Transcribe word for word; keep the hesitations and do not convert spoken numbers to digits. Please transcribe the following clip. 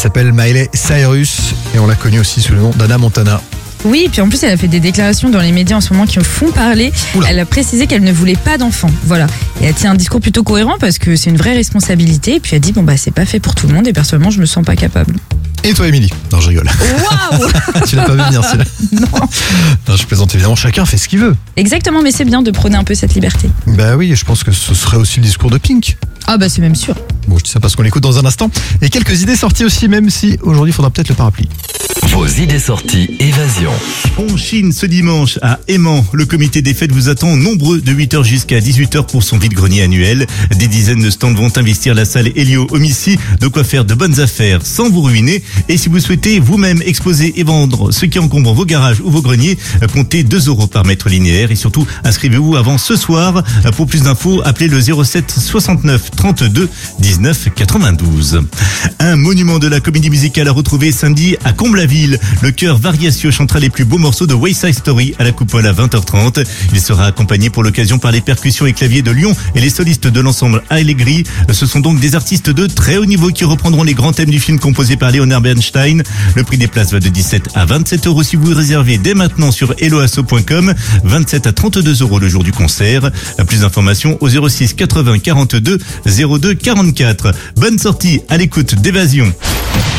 s'appelle Miley Cyrus et on l'a connue aussi sous le nom d'Hannah Montana. Oui, et puis en plus, elle a fait des déclarations dans les médias en ce moment qui me font parler. Oula. Elle a précisé qu'elle ne voulait pas d'enfants. Voilà. Et elle tient un discours plutôt cohérent parce que c'est une vraie responsabilité. Et puis elle dit, bon, bah, c'est pas fait pour tout le monde et personnellement, je me sens pas capable. Et toi, Émilie? Non, je rigole. Waouh! Tu l'as pas vu venir, c'est là. Non. Non, je plaisante évidemment. Chacun fait ce qu'il veut. Exactement, mais c'est bien de prôner un peu cette liberté. Bah oui, et je pense que ce serait aussi le discours de Pink. Ah, bah, c'est même sûr. Bon, je dis ça parce qu'on l'écoute dans un instant. Et quelques idées sorties aussi, même si aujourd'hui, il faudra peut-être le parapluie. Vos idées sorties évasion. On chine ce dimanche à Aimant. Le comité des fêtes vous attend nombreux de huit heures jusqu'à dix-huit heures pour son vide-grenier annuel. Des dizaines de stands vont investir la salle Helio Omici. De quoi faire de bonnes affaires sans vous ruiner. Et si vous souhaitez vous-même exposer et vendre ce qui encombre vos garages ou vos greniers, comptez deux euros par mètre linéaire. Et surtout, inscrivez-vous avant ce soir. Pour plus d'infos, appelez le zéro sept soixante-neuf trente-deux dix-neuf quatre-vingt-douze. Un monument de la comédie musicale à retrouver samedi à Comble-la-Ville. Le chœur Variatio chantera les plus beaux morceaux de West Side Story à la Coupole à vingt heures trente. Il sera accompagné pour l'occasion par les percussions et claviers de Lyon et les solistes de l'ensemble Allegri. Ce sont donc des artistes de très haut niveau qui reprendront les grands thèmes du film composé par Leonard Bernstein. Le prix des places va de dix-sept à vingt-sept euros si vous réservez dès maintenant sur helloasso point com. vingt-sept à trente-deux euros le jour du concert. Plus d'informations au zéro six quatre-vingts quarante-deux zéro deux quarante-quatre. Bonne sortie à l'écoute d'Évasion.